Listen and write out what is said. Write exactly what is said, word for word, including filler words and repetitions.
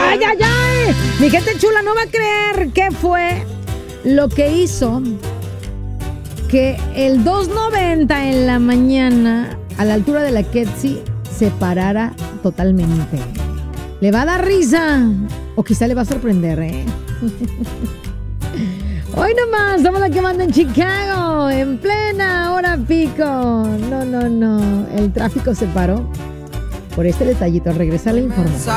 ¡Ay, ay, ay! Mi gente chula no va a creer qué fue lo que hizo que el dos noventa en la mañana, a la altura de la Ketsi, se parara totalmente. Le va a dar risa, o quizá le va a sorprender, ¿eh? Hoy nomás, somos la que manda en Chicago, en plena hora pico. No, no, no, el tráfico se paró por este detallito. Al regresar la información.